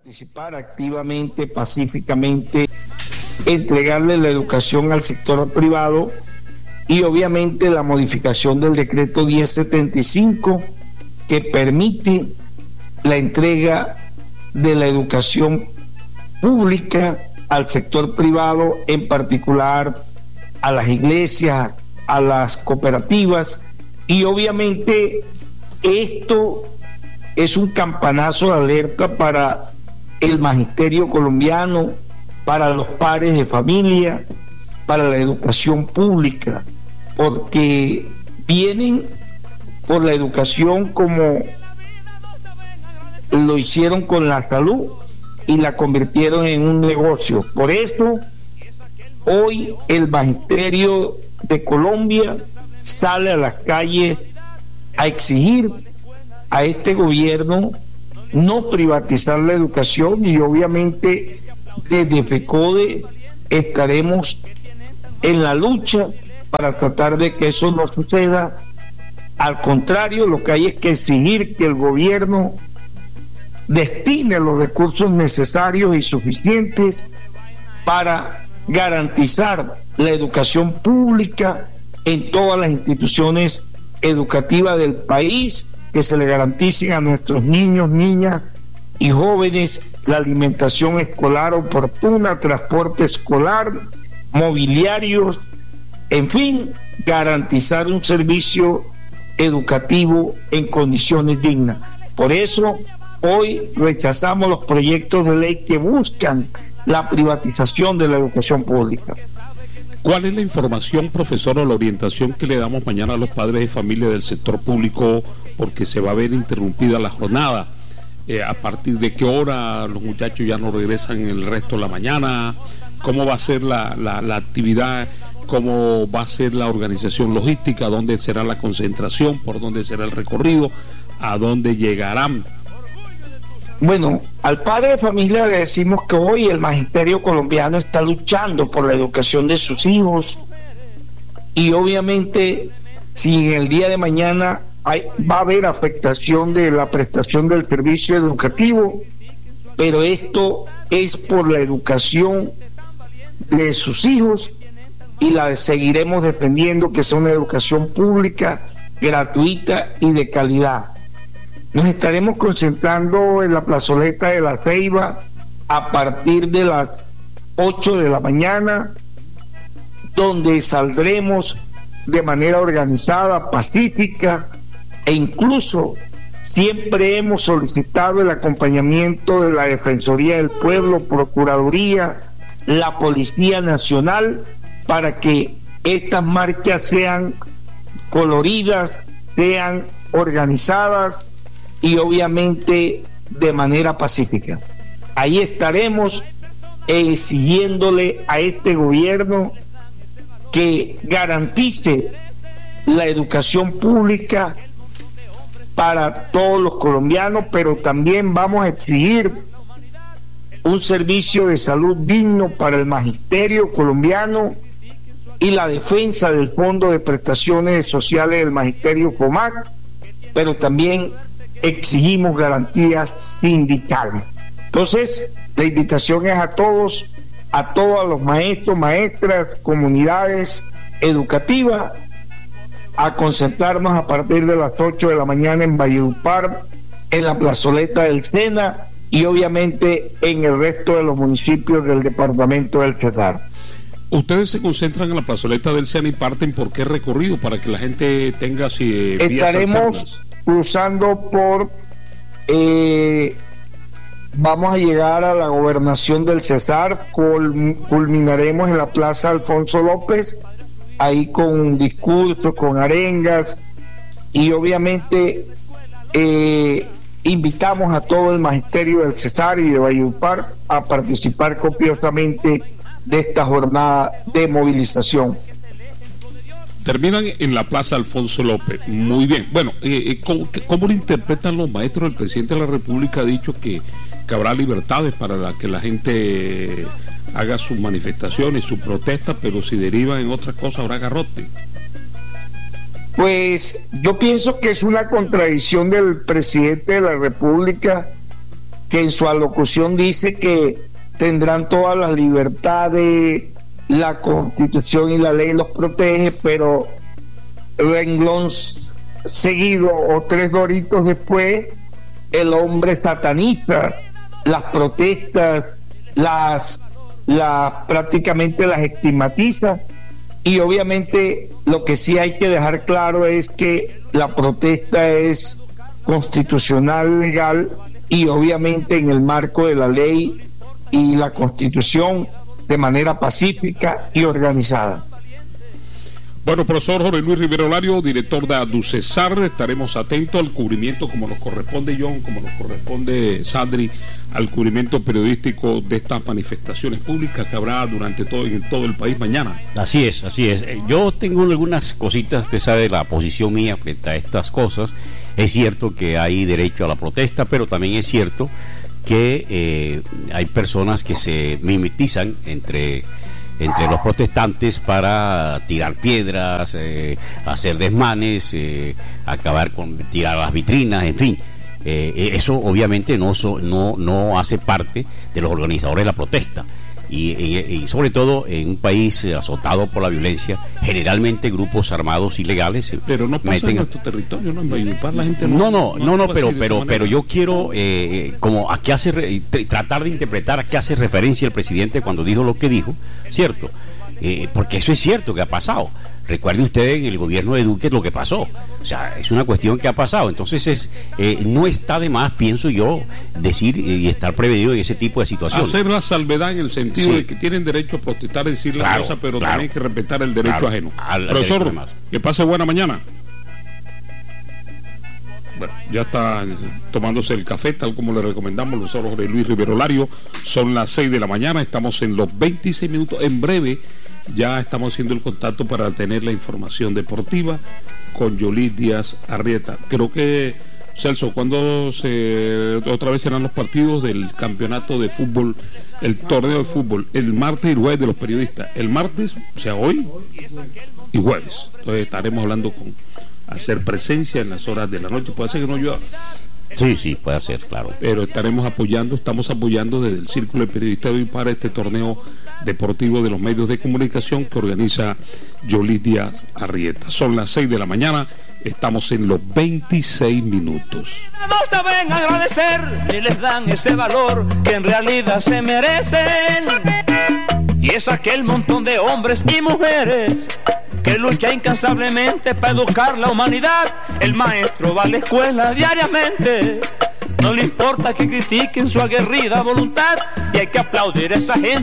participar activamente, pacíficamente, entregarle la educación al sector privado y obviamente la modificación del decreto 1075 que permite la entrega de la educación pública al sector privado, en particular a las iglesias, a las cooperativas, y obviamente esto es un campanazo de alerta para el magisterio colombiano, para los padres de familia, para la educación pública, porque vienen por la educación como lo hicieron con la salud y la convirtieron en un negocio. Por eso hoy el magisterio de Colombia sale a las calles a exigir a este gobierno no privatizar la educación, y obviamente desde FECODE estaremos en la lucha para tratar de que eso no suceda. Al contrario, lo que hay es que exigir que el gobierno destine los recursos necesarios y suficientes para garantizar la educación pública en todas las instituciones educativas del país, que se le garanticen a nuestros niños, niñas y jóvenes la alimentación escolar oportuna, transporte escolar, mobiliarios, en fin, garantizar un servicio educativo en condiciones dignas. Por eso hoy rechazamos los proyectos de ley que buscan la privatización de la educación pública. ¿Cuál es la información, profesor, o la orientación que le damos mañana a los padres de familia del sector público, porque se va a ver interrumpida la jornada? ¿A partir de qué hora los muchachos ya no regresan en el resto de la mañana? ¿Cómo va a ser la actividad? ¿Cómo va a ser la organización logística? ¿Dónde será la concentración? ¿Por dónde será el recorrido? ¿A dónde llegarán? Bueno, al padre de familia le decimos que hoy el magisterio colombiano está luchando por la educación de sus hijos, y obviamente si en el día de mañana va a haber afectación de la prestación del servicio educativo, pero esto es por la educación de sus hijos, y la seguiremos defendiendo, que sea una educación pública, gratuita y de calidad. Nos estaremos concentrando en la plazoleta de La Ceiba a partir de las 8 de la mañana, donde saldremos de manera organizada, pacífica, e incluso siempre hemos solicitado el acompañamiento de la Defensoría del Pueblo, Procuraduría, la Policía Nacional, para que estas marchas sean coloridas, sean organizadas y obviamente de manera pacífica. Ahí estaremos exigiéndole a este gobierno que garantice la educación pública para todos los colombianos, pero también vamos a exigir un servicio de salud digno para el magisterio colombiano y la defensa del Fondo de Prestaciones Sociales del Magisterio FOMAC, pero también exigimos garantías sindicales. Entonces, la invitación es a todos los maestros, maestras, comunidades educativas, a concentrarnos a partir de las 8 de la mañana en Valledupar, en la plazoleta del Sena y obviamente en el resto de los municipios del departamento del Cesar. Ustedes se concentran en la plazoleta del Sena y parten por qué recorrido, para que la gente tenga vías estaremos alternas. Cruzando por vamos a llegar a la gobernación del Cesar, culminaremos en la Plaza Alfonso López, ahí con un discurso, con arengas, y obviamente invitamos a todo el magisterio del Cesar y de Valledupar a participar copiosamente de esta jornada de movilización. Terminan en la Plaza Alfonso López. Muy bien. Bueno, ¿cómo lo interpretan los maestros? El presidente de la República ha dicho que habrá libertades para que la gente haga sus manifestaciones, su protesta, pero si derivan en otras cosas habrá garrote. Pues yo pienso que es una contradicción del presidente de la República que en su alocución dice que tendrán todas las libertades, la Constitución y la ley los protege, pero renglón seguido o 3 doritos después, el hombre sataniza las protestas, prácticamente las estigmatiza, y obviamente lo que sí hay que dejar claro es que la protesta es constitucional, legal, y obviamente en el marco de la ley y la Constitución, de manera pacífica y organizada. Bueno, profesor Jorge Luis Rivera Olario, director de ADUCESAR, estaremos atentos al cubrimiento, como nos corresponde, John, como nos corresponde, Sandri, al cubrimiento periodístico de estas manifestaciones públicas que habrá durante en todo el país mañana. Así es. Yo tengo algunas cositas, usted sabe la posición mía frente a estas cosas. Es cierto que hay derecho a la protesta, pero también es cierto que hay personas que se mimetizan entre los protestantes para tirar piedras, hacer desmanes, tirar las vitrinas, en fin. Eso obviamente no hace parte de los organizadores de la protesta. Y sobre todo en un país azotado por la violencia, generalmente grupos armados ilegales. Pero no pasa en nuestro territorio, ¿no? La gente pero yo quiero como a qué tratar de interpretar a qué hace referencia el presidente cuando dijo lo que dijo, ¿cierto? Porque eso es cierto que ha pasado. Recuerde usted en el gobierno de Duque lo que pasó. O sea, es una cuestión que ha pasado. Entonces no está de más, pienso yo, decir y estar prevenido en ese tipo de situaciones. Hacer la salvedad en el sentido de que tienen derecho a protestar, decir la cosa, pero también hay que respetar el derecho ajeno. Profesor, que pase buena mañana. Bueno, ya está tomándose el café, tal como le recomendamos el profesor Jorge Luis Rivera Olario. Son las 6 de la mañana, estamos en los 26 minutos. En breve ya estamos haciendo el contacto para tener la información deportiva con Yolis Díaz Arrieta. Creo que, Celso, ¿cuándo otra vez serán los partidos del campeonato de fútbol, el torneo de fútbol? El martes y jueves de los periodistas. El martes, o sea, hoy y jueves. Entonces estaremos hablando hacer presencia en las horas de la noche. Puede ser que no llueva. Sí, puede ser, claro. Pero estamos apoyando desde el Círculo de Periodistas de hoy para este torneo deportivo de los medios de comunicación que organiza Yolis Díaz Arrieta. Son las 6 de la mañana, estamos en los 26 minutos. No saben agradecer ni les dan ese valor que en realidad se merecen. Y es aquel montón de hombres y mujeres que lucha incansablemente para educar la humanidad. El maestro va a la escuela diariamente, no le importa que critiquen su aguerrida voluntad, y hay que aplaudir a esa gente.